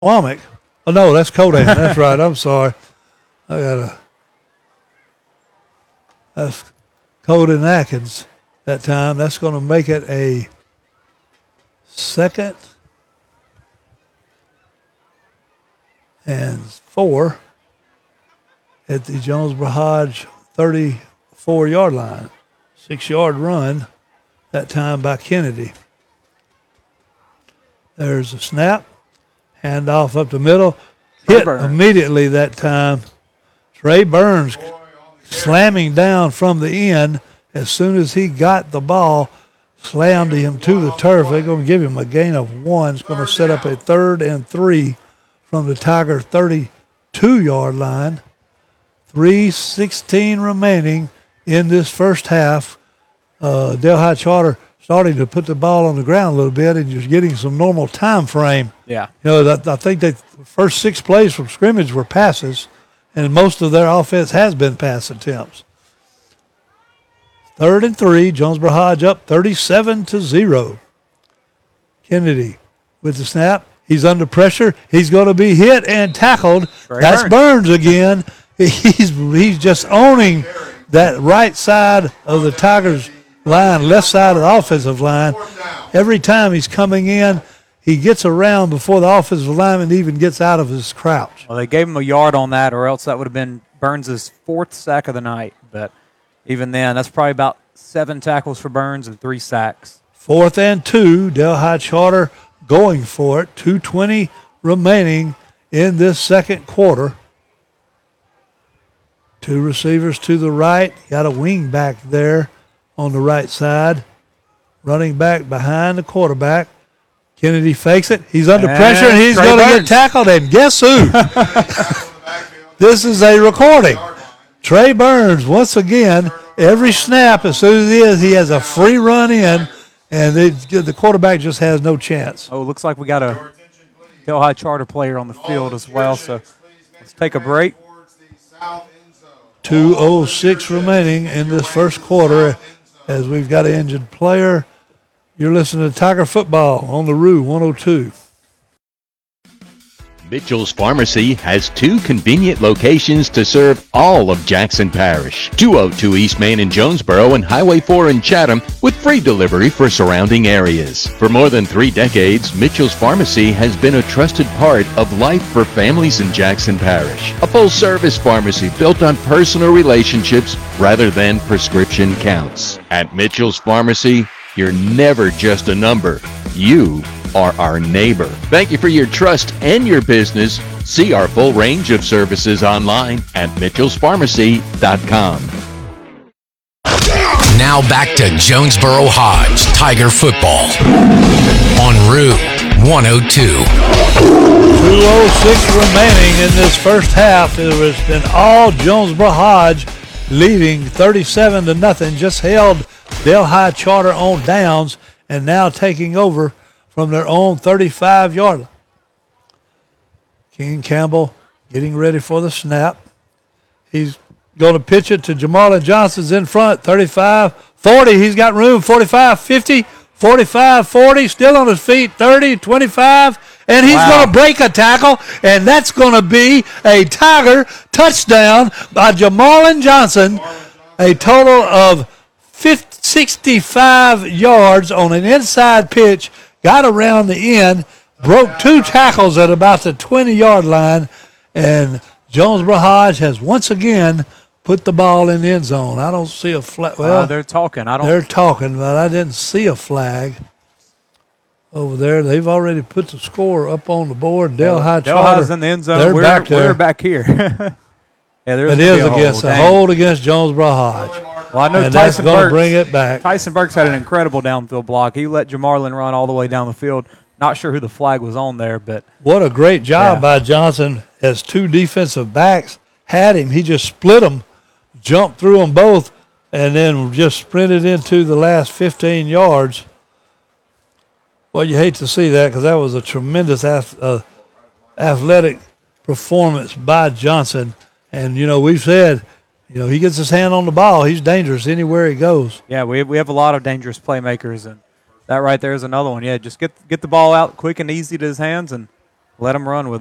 Womack. Oh, no, that's Kodan. That's right. I'm sorry. That's Kodan Atkins that time. That's going to make it a second and 4 at the Jonesboro Hodge 34-yard line. 6-yard run that time by Kennedy. There's a snap. Handoff up the middle. Hit immediately that time. Trey Burns slamming down from the end. As soon as he got the ball, slammed him to the turf. They're going to give him a gain of 1. It's going to set up a 3rd and 3 from the Tiger 32-yard line. 3:16 remaining in this first half. Delhi Charter starting to put the ball on the ground a little bit and just getting some normal time frame. Yeah. I think the first 6 plays from scrimmage were passes, and most of their offense has been pass attempts. 3rd and 3, Jonesboro Hodge up 37-0. Kennedy with the snap. He's under pressure. He's going to be hit and tackled. That's Burns again. He's just owning that right side of the Tigers' line, left side of the offensive line. Every time he's coming in, he gets around before the offensive lineman even gets out of his crouch. Well, they gave him a yard on that, or else that would have been Burns' 4th sack of the night. But even then, that's probably about 7 tackles for Burns and 3 sacks. 4th and 2, Delhi Charter going for it. 2:20 remaining in this second quarter. 2 receivers to the right. Got a wing back there on the right side. Running back behind the quarterback. Kennedy fakes it. He's under pressure, and he's going to get tackled. And guess who? This is a recording. Trey Burns, once again, every snap, as soon as he has a free run in, and the quarterback just has no chance. Oh, looks like we got a Delhi Charter player on the field as well, so let's take a break. 2:06 remaining in this first quarter as we've got an injured player. You're listening to Tiger Football on the Roo 102. Mitchell's Pharmacy has 2 convenient locations to serve all of Jackson Parish. 202 East Main in Jonesboro and Highway 4 in Chatham, with free delivery for surrounding areas. For more than 3 decades, Mitchell's Pharmacy has been a trusted part of life for families in Jackson Parish. A full-service pharmacy built on personal relationships rather than prescription counts. At Mitchell's Pharmacy, you're never just a number. You are our neighbor. Thank you for your trust and your business. See our full range of services online at mitchellspharmacy.com. Now back to Jonesboro Hodge Tiger Football on Roo 102. 2:06 remaining in this first half. It has been all Jonesboro Hodge leading 37-0. Just held Delhi Charter on downs and now taking over from their own 35-yard line. King Campbell getting ready for the snap. He's going to pitch it to Jamarlin Johnson's in front, 35, 40. He's got room, 45, 50, 45, 40, still on his feet, 30, 25, and he's going to break a tackle, and that's going to be a Tiger touchdown by Jamarlin Johnson, a total of 65 yards on an inside pitch. Got around the end, broke 2 tackles at about the 20-yard line, and Jonesboro Hodge has once again put the ball in the end zone. I don't see a flag. Well, they're talking. They're talking, but I didn't see a flag over there. They've already put the score up on the board. Delhi Charter. in the end zone. We're back here. Yeah, it is a hold against Jonesboro Hodge. Well, I know and Tyson that's going to Burks, bring it back. Tyson Burks had an incredible downfield block. He let Jamarlin run all the way down the field. Not sure who the flag was on there, but what a great job by Johnson as 2 defensive backs had him. He just split them, jumped through them both, and then just sprinted into the last 15 yards. Well, you hate to see that because that was a tremendous athletic performance by Johnson. And, we've said, he gets his hand on the ball, he's dangerous anywhere he goes. Yeah, we have a lot of dangerous playmakers, and that right there is another one. Yeah, just get the ball out quick and easy to his hands, and Let them run with